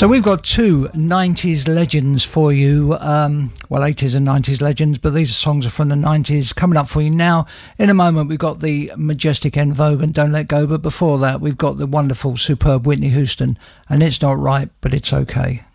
So we've got two 90s legends for you, well 80s and 90s legends, but these songs are from the 90s coming up for you now. In a moment we've got the majestic En Vogue and Don't Let Go, but before that we've got the wonderful, superb Whitney Houston and It's Not Right But It's Okay.